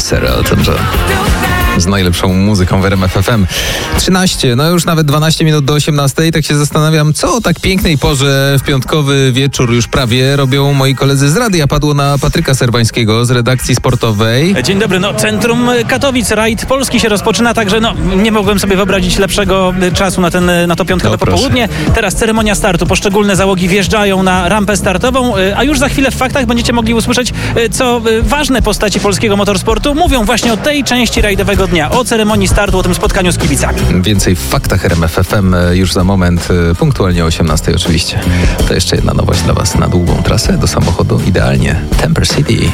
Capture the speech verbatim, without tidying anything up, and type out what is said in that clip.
Sarah Elton John. Z najlepszą muzyką w R M F F M. trzynaście, no już nawet dwanaście minut do osiemnastej. Tak się zastanawiam, co o tak pięknej porze w piątkowy wieczór już prawie robią moi koledzy z radia. Padło na Patryka Serbańskiego z redakcji sportowej. Dzień dobry, no centrum Katowic, rajd Polski się rozpoczyna, także no nie mogłem sobie wyobrazić lepszego czasu na, ten, na to piątkowe No, popołudnie. Teraz ceremonia startu, poszczególne załogi wjeżdżają na rampę startową, a już za chwilę w faktach będziecie mogli usłyszeć, co ważne postaci polskiego motorsportu mówią właśnie o tej części rajdowego dnia, o ceremonii startu, o tym spotkaniu z kibicami. Więcej w faktach R M F F M już za moment, punktualnie o osiemnastej oczywiście. To jeszcze jedna nowość dla Was na długą trasę do samochodu, idealnie Temper City.